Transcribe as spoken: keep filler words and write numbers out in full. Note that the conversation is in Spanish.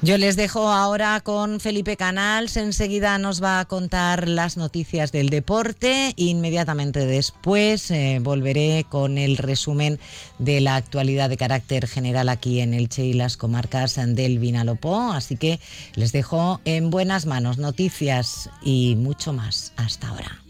Yo les dejo ahora con Felipe Canals. Enseguida nos va a contar las noticias del deporte. Inmediatamente después eh, volveré con el resumen de la actualidad de carácter general aquí en Elche y las comarcas del Vinalopó. Así que les dejo en buenas manos, noticias y mucho más. Hasta ahora.